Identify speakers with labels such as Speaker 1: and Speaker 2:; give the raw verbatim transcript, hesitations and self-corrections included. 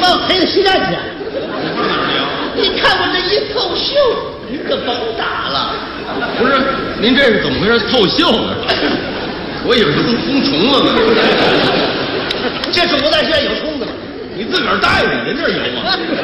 Speaker 1: 把我赔到西站去。你看我这一透袖，你可甭打了。
Speaker 2: 不是，您这是怎么回事？透袖呢？我以为是封虫了呢。
Speaker 1: 这种不带现在有虫子吗？
Speaker 2: 你自个儿带的，人这儿有吗？